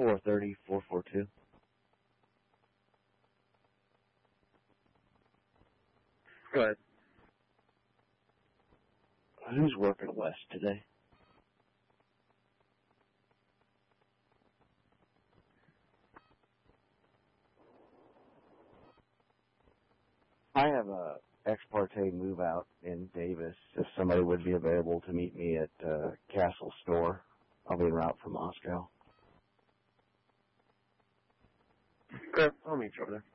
430, 442. Go ahead. Who's working west today? I have a ex parte move out in Davis. If somebody would be available to meet me at Castle Store, I'll be en route from Moscow. Okay, I'll meet you over there.